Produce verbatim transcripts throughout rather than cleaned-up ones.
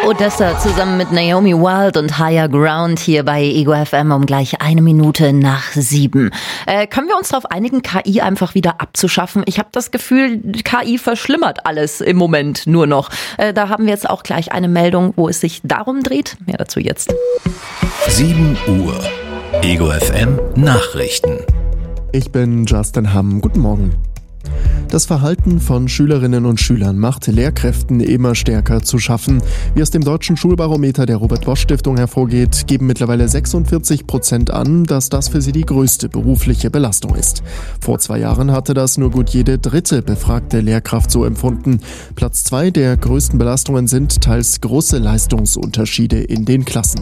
Odessa zusammen mit Naomi Wild und Higher Ground hier bei Ego F M um gleich eine Minute nach sieben. Äh, können wir uns darauf einigen, K I einfach wieder abzuschaffen? Ich habe das Gefühl, K I verschlimmert alles im Moment nur noch. Äh, da haben wir jetzt auch gleich eine Meldung, wo es sich darum dreht. Mehr dazu jetzt. sieben Uhr. Ego F M Nachrichten. Ich bin Justin Hamm. Guten Morgen. Das Verhalten von Schülerinnen und Schülern macht Lehrkräften immer stärker zu schaffen. Wie aus dem Deutschen Schulbarometer der Robert-Bosch-Stiftung hervorgeht, geben mittlerweile sechsundvierzig Prozent an, dass das für sie die größte berufliche Belastung ist. Vor zwei Jahren hatte das nur gut jede dritte befragte Lehrkraft so empfunden. Platz zwei der größten Belastungen sind teils große Leistungsunterschiede in den Klassen.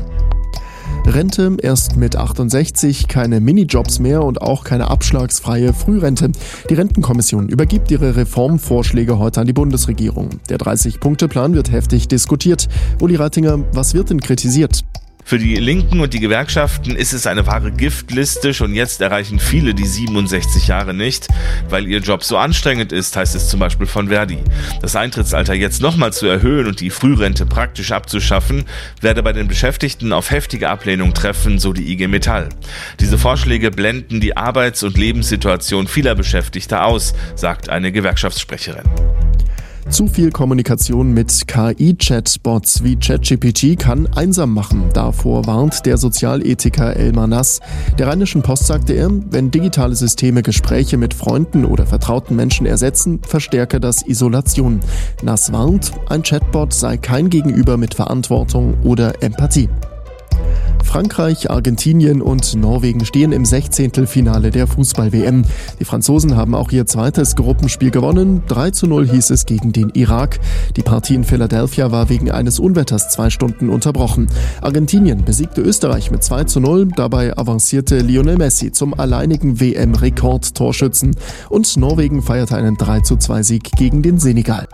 Rente erst mit achtundsechzig, keine Minijobs mehr und auch keine abschlagsfreie Frührente. Die Rentenkommission übergibt ihre Reformvorschläge heute an die Bundesregierung. Der dreißig-Punkte-Plan wird heftig diskutiert. Uli Reitinger, was wird denn kritisiert? Für die Linken und die Gewerkschaften ist es eine wahre Giftliste. Schon jetzt erreichen viele die siebenundsechzig Jahre nicht, weil ihr Job so anstrengend ist, heißt es zum Beispiel von Verdi. Das Eintrittsalter jetzt nochmal zu erhöhen und die Frührente praktisch abzuschaffen, werde bei den Beschäftigten auf heftige Ablehnung treffen, so die I G Metall. Diese Vorschläge blenden die Arbeits- und Lebenssituation vieler Beschäftigter aus, sagt eine Gewerkschaftssprecherin. Zu viel Kommunikation mit K I-Chatbots wie ChatGPT kann einsam machen. Davor warnt der Sozialethiker Elmar Nass. Der Rheinischen Post sagte er, wenn digitale Systeme Gespräche mit Freunden oder vertrauten Menschen ersetzen, verstärke das Isolation. Nass warnt, ein Chatbot sei kein Gegenüber mit Verantwortung oder Empathie. Frankreich, Argentinien und Norwegen stehen im Sechzehntelfinale der Fußball-W M. Die Franzosen haben auch ihr zweites Gruppenspiel gewonnen. drei zu null hieß es gegen den Irak. Die Partie in Philadelphia war wegen eines Unwetters zwei Stunden unterbrochen. Argentinien besiegte Österreich mit zwei zu null. Dabei avancierte Lionel Messi zum alleinigen W M-Rekordtorschützen. Und Norwegen feierte einen drei zu zwei Sieg gegen den Senegal.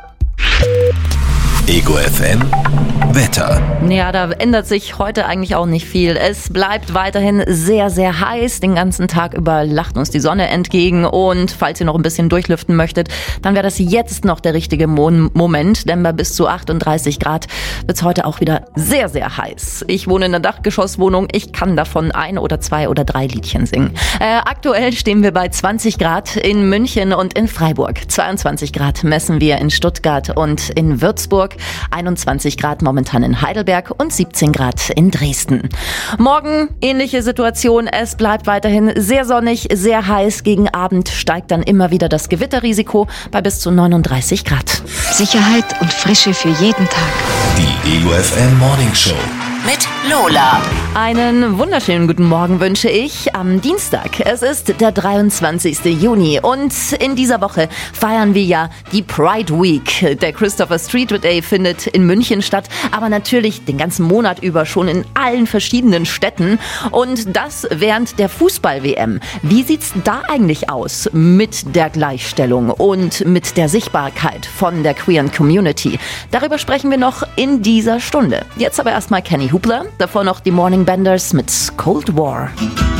Ego F M Wetter. Ja, da ändert sich heute eigentlich auch nicht viel. Es bleibt weiterhin sehr, sehr heiß. Den ganzen Tag über lacht uns die Sonne entgegen. Und falls ihr noch ein bisschen durchlüften möchtet, dann wäre das jetzt noch der richtige Mo- Moment. Denn bei bis zu achtunddreißig Grad wird es heute auch wieder sehr, sehr heiß. Ich wohne in einer Dachgeschosswohnung. Ich kann davon ein oder zwei oder drei Liedchen singen. Äh, aktuell stehen wir bei zwanzig Grad in München und in Freiburg. zweiundzwanzig Grad messen wir in Stuttgart und in Würzburg. einundzwanzig Grad momentan in Heidelberg und siebzehn Grad in Dresden. Morgen ähnliche Situation. Es bleibt weiterhin sehr sonnig, sehr heiß. Gegen Abend steigt dann immer wieder das Gewitterrisiko bei bis zu neununddreißig Grad. Sicherheit und Frische für jeden Tag. Die Ego F M Morning Show. Mit Lola. Einen wunderschönen guten Morgen wünsche ich am Dienstag. Es ist der dreiundzwanzigsten Juni und in dieser Woche feiern wir ja die Pride Week. Der Christopher Street Day findet in München statt, aber natürlich den ganzen Monat über schon in allen verschiedenen Städten und das während der Fußball-W M. Wie sieht's da eigentlich aus mit der Gleichstellung und mit der Sichtbarkeit von der queeren Community? Darüber sprechen wir noch in dieser Stunde. Jetzt aber erstmal Kenny Hubler, davor noch die Morning Benders mit Cold War.